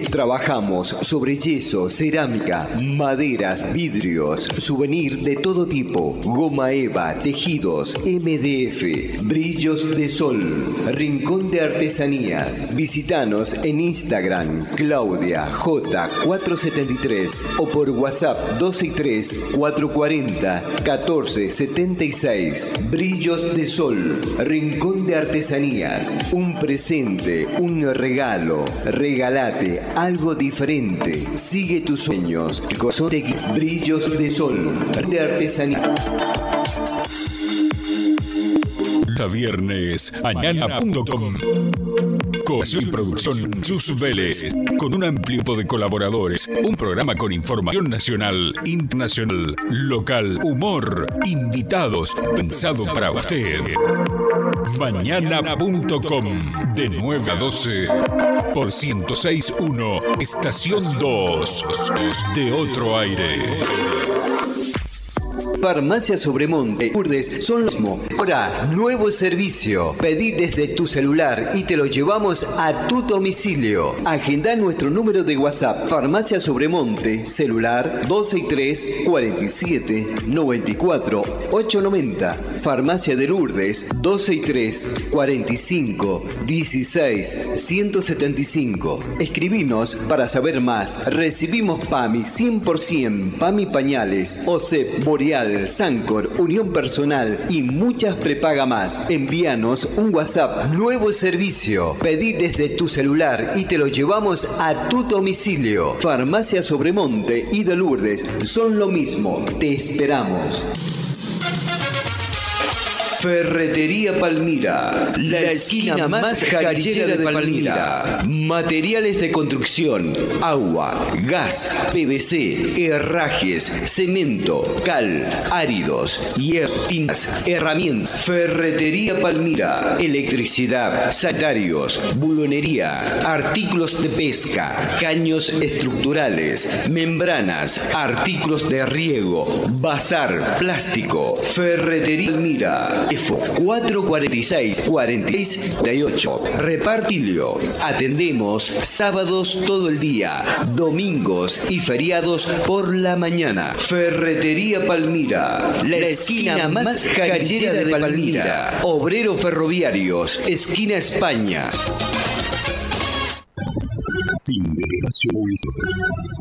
Trabajamos sobre yeso, cerámica, maderas, vidrios, souvenir de todo tipo, goma eva, tejidos, MDF, brillos de sol, rincón de artesanías. Visítanos en Instagram, Claudia J473 o por WhatsApp 263-440-1476. Brillos de sol, rincón de artesanías. Un presente, un regalo. Regalate algo diferente. Sigue tus sueños. Brillos de sol, de artesanía. Cada viernes, mañana.com. Conexión y producción Sus Vélez, con un amplio equipo de colaboradores. Un programa con información nacional, internacional, local, humor, invitados, pensado para usted. Mañana.com, de 9 a 12, por 106.1, estación 2, de otro aire. Farmacia Sobremonte, Lourdes son lo mismo. Ahora, nuevo servicio. Pedí desde tu celular y te lo llevamos a tu domicilio. Agenda nuestro número de WhatsApp. Farmacia Sobremonte, celular 263 47 94 890. Farmacia de Lourdes 263 45 16 175. Escribinos para saber más. Recibimos PAMI 100%, PAMI pañales, OCEP, Boreal, Sancor, Unión Personal y muchas prepaga más. Envíanos un WhatsApp. Nuevo servicio. Pedí desde tu celular y te lo llevamos a tu domicilio. Farmacia Sobremonte y de Lourdes son lo mismo. Te esperamos. Ferretería Palmira, la esquina más jarillera de Palmira. Materiales de construcción, agua, gas, PVC, herrajes, cemento, cal, áridos, hierro, pintas, herramientas. Ferretería Palmira, electricidad, sanitarios, bulonería, artículos de pesca, caños estructurales, membranas, artículos de riego, bazar, plástico. Ferretería Palmira. 446-4648. Repartilio. Atendemos sábados todo el día, domingos y feriados por la mañana. Ferretería Palmira, la esquina más jarillera de Palmira. Obreros Ferroviarios, esquina España. Fin de espacio publicitario.